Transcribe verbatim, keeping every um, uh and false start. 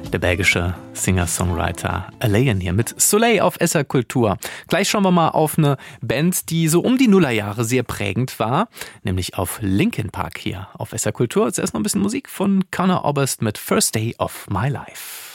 Der belgische Singer-Songwriter Alain hier mit Soleil auf S R Kultur. Gleich schauen wir mal auf eine Band, die so um die Nullerjahre sehr prägend war, nämlich auf Linkin Park hier auf S R Kultur. Jetzt erst noch ein bisschen Musik von Conor Oberst mit First Day of My Life.